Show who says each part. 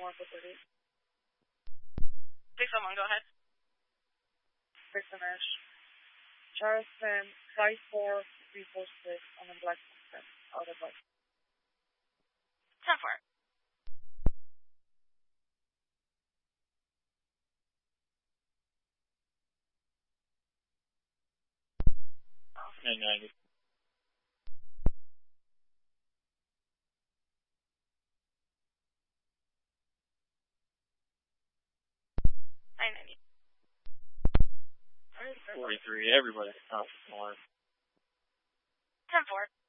Speaker 1: 140.
Speaker 2: 601, go ahead.
Speaker 1: 6-Ash. Charleston, 54346 on the Black Mountain, out of bus.
Speaker 2: 10-4.
Speaker 3: Oh. 990.
Speaker 2: $990.
Speaker 3: 43, everybody. Oh,
Speaker 2: 10-4.